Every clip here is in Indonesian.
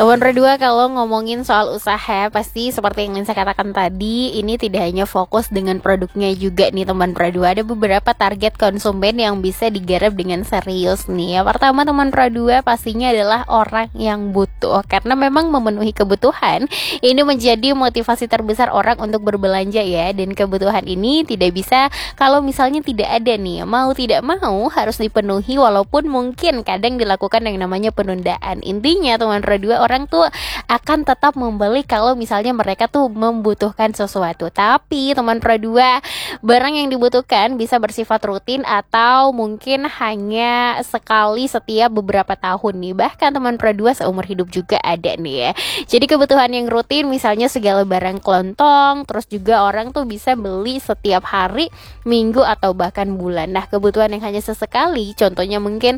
Teman berdua, kalau ngomongin soal usaha, pasti seperti yang saya katakan tadi, ini tidak hanya fokus dengan produknya juga nih teman berdua. Ada beberapa target konsumen yang bisa digarap dengan serius nih. Yang pertama teman berdua, pastinya adalah orang yang butuh. Karena memang memenuhi kebutuhan, ini menjadi motivasi terbesar orang untuk berbelanja ya. Dan kebutuhan ini tidak bisa kalau misalnya tidak ada nih. Mau tidak mau harus dipenuhi, walaupun mungkin kadang dilakukan yang namanya penundaan. Intinya teman berdua, orang tuh akan tetap membeli kalau misalnya mereka tuh membutuhkan sesuatu. Tapi teman berdua, barang yang dibutuhkan bisa bersifat rutin atau mungkin hanya sekali setiap beberapa tahun nih. Bahkan teman berdua seumur hidup juga ada nih ya. Jadi kebutuhan yang rutin misalnya segala barang kelontong, terus juga orang tuh bisa beli setiap hari, minggu atau bahkan bulan. Nah kebutuhan yang hanya sesekali, contohnya mungkin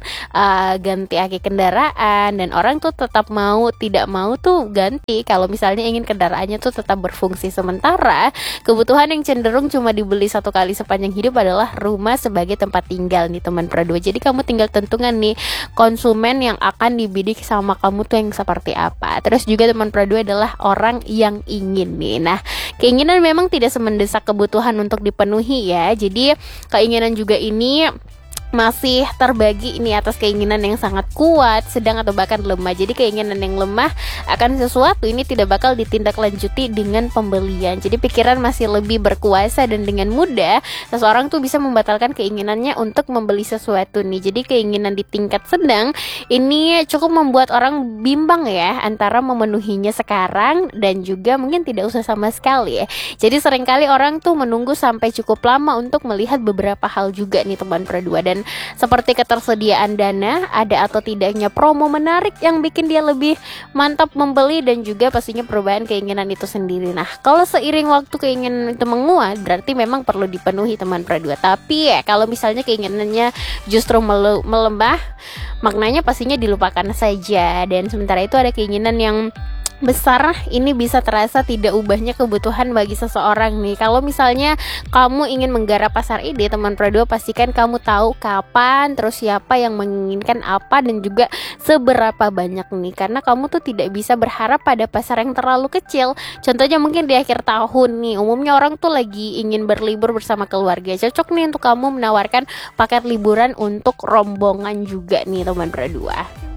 ganti aki kendaraan, dan orang tuh tetap mau tidak mau tuh ganti kalau misalnya ingin kendaraannya tuh tetap berfungsi. Sementara kebutuhan yang cenderung cuma dibeli satu kali sepanjang hidup adalah rumah sebagai tempat tinggal nih teman berdua. Jadi kamu tinggal tentukan nih konsumen yang akan dibidik sama kamu tuh yang seperti apa. Terus juga teman berdua adalah orang yang ingin nih. Nah keinginan memang tidak semendesak kebutuhan untuk dipenuhi ya. Jadi keinginan juga ini masih terbagi ini atas keinginan yang sangat kuat, sedang atau bahkan lemah. Jadi keinginan yang lemah akan sesuatu ini tidak bakal ditindaklanjuti dengan pembelian. Jadi pikiran masih lebih berkuasa, dan dengan mudah seseorang tuh bisa membatalkan keinginannya untuk membeli sesuatu nih. Jadi keinginan di tingkat sedang ini cukup membuat orang bimbang ya, antara memenuhinya sekarang dan juga mungkin tidak usah sama sekali ya. Jadi seringkali orang tuh menunggu sampai cukup lama untuk melihat beberapa hal juga nih teman berdua. Dan seperti ketersediaan dana, ada atau tidaknya promo menarik yang bikin dia lebih mantap membeli, dan juga pastinya perubahan keinginan itu sendiri. Nah kalau seiring waktu keinginan itu menguat, berarti memang perlu dipenuhi teman berdua. Tapi ya kalau misalnya keinginannya justru melemah, maknanya pastinya dilupakan saja. Dan sementara itu ada keinginan yang besar, ini bisa terasa tidak ubahnya kebutuhan bagi seseorang nih. Kalau misalnya kamu ingin menggarap pasar ide, teman berdua, pastikan kamu tahu kapan, terus siapa yang menginginkan apa, dan juga seberapa banyak nih. Karena kamu tuh tidak bisa berharap pada pasar yang terlalu kecil. Contohnya mungkin di akhir tahun nih, umumnya orang tuh lagi ingin berlibur bersama keluarga. Cocok nih untuk kamu menawarkan paket liburan untuk rombongan juga nih teman berdua.